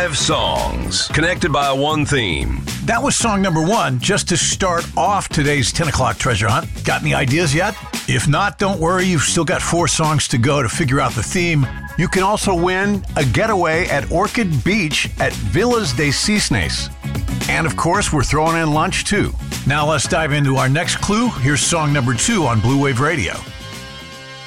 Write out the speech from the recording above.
5 songs connected by one theme. That was song number 1, just to start off today's 10 o'clock treasure hunt. Got any ideas yet? If not, don't worry. You've still got 4 songs to go to figure out the theme. You can also win a getaway at Orchid Beach at Villas de Cisnes. And of course, we're throwing in lunch too. Now let's dive into our next clue. Here's song number 2 on Blue Wave Radio.